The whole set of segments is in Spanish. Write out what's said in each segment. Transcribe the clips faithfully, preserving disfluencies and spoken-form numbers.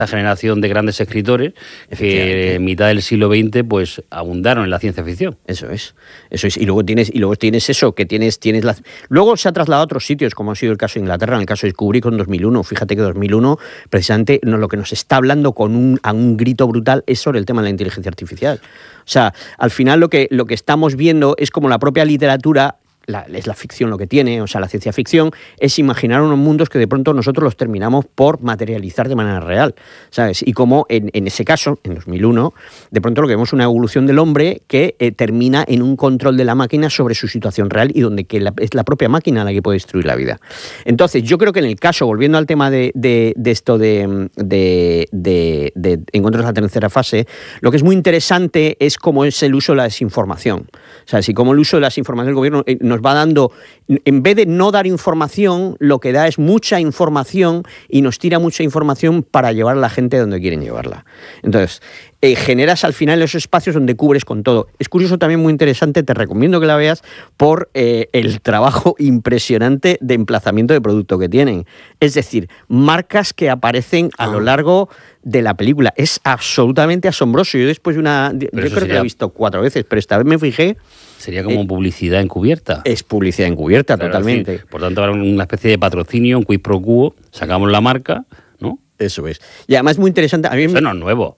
la generación de grandes escritores que en mitad del siglo veinte pues abundaron en la ciencia ficción. Eso es, eso es. Y luego tienes, y luego tienes eso, que tienes, tienes la... Luego se ha trasladado a otros sitios, como ha sido el caso de Inglaterra, en el caso de Kubrick en dos mil uno. Fíjate que dos mil uno, precisamente, no, lo que nos está hablando con un, a un grito brutal es sobre el tema de la inteligencia artificial. O sea, al final lo que, lo que estamos viendo es como la propia literatura... La, es la ficción lo que tiene, o sea, la ciencia ficción es imaginar unos mundos que de pronto nosotros los terminamos por materializar de manera real, ¿sabes? Y como en, en ese caso, en dos mil uno, de pronto lo que vemos es una evolución del hombre que eh, termina en un control de la máquina sobre su situación real y donde que la, es la propia máquina la que puede destruir la vida. Entonces, yo creo que en el caso, volviendo al tema de, de, de esto de, de, de, de encuentros de la tercera fase, lo que es muy interesante es cómo es el uso de la desinformación. O sea, si cómo el uso de la desinformación del gobierno eh, nos va dando, en vez de no dar información, lo que da es mucha información y nos tira mucha información para llevar a la gente donde quieren llevarla. Entonces, eh, generas al final esos espacios donde cubres con todo. Es curioso, también muy interesante, te recomiendo que la veas por eh, el trabajo impresionante de emplazamiento de producto que tienen. Es decir, marcas que aparecen a lo largo de la película. Es absolutamente asombroso. Yo después de una... Pero yo creo sería... que lo he visto cuatro veces, pero esta vez me fijé... Sería como eh, publicidad encubierta. Es publicidad encubierta, claro, totalmente. Sí. Por tanto, ahora una especie de patrocinio, un quid pro quo, sacamos la marca, ¿no? Eso es. Y además es muy interesante... A mí Eso me... no es nuevo.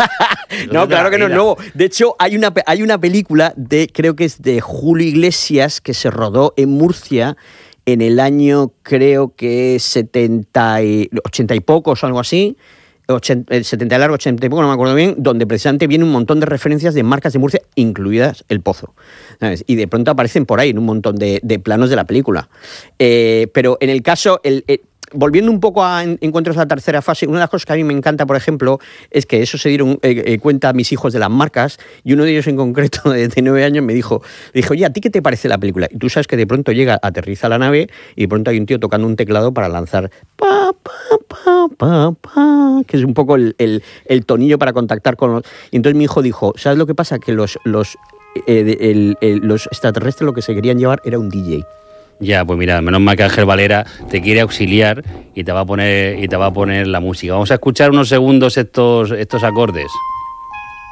No, claro que no es nuevo. De hecho, hay una, hay una película, de creo que es de Julio Iglesias, que se rodó en Murcia en el año, creo que setenta y, ochenta y pocos o algo así, ochenta, setenta y largo, ochenta y poco, no me acuerdo bien, donde precisamente viene un montón de referencias de marcas de Murcia, incluidas El Pozo, ¿sabes? Y de pronto aparecen por ahí en un montón de, de planos de la película. Eh, pero en el caso... El, el, volviendo un poco a encuentros de la tercera fase, una de las cosas que a mí me encanta, por ejemplo, es que eso se dieron eh, eh, cuenta a mis hijos de las marcas, y uno de ellos en concreto, de, de nueve años, me dijo, dijo, oye, ¿a ti qué te parece la película? Y tú sabes que de pronto llega, aterriza la nave, y de pronto hay un tío tocando un teclado para lanzar pa, pa, pa, pa, pa, que es un poco el, el, el tonillo para contactar con los... Y entonces mi hijo dijo, ¿sabes lo que pasa? Que los, los, eh, el, el, los extraterrestres lo que se querían llevar era un D J. Ya, pues mira, menos mal que Ángel Valera te quiere auxiliar y te va a poner y te va a poner la música. Vamos a escuchar unos segundos estos, estos acordes.